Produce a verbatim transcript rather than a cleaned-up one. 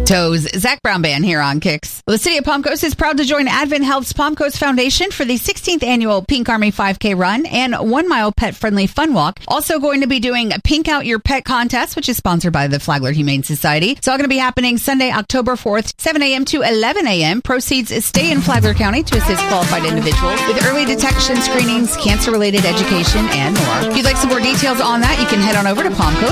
Toes, Zach Brown Band here on Kicks. Well, the city of Palm Coast is proud to join Advent Health's Palm Coast Foundation for the sixteenth annual Pink Army five K run and one mile pet-friendly fun walk. Also going to be doing a Pink Out Your Pet contest, which is sponsored by the Flagler Humane Society. It's all going to be happening Sunday, October fourth, seven a.m. to eleven a.m. Proceeds stay in Flagler County to assist qualified individuals with early detection screenings, cancer-related education, and more. If you'd like some more details on that, you can head on over to Palm Coast.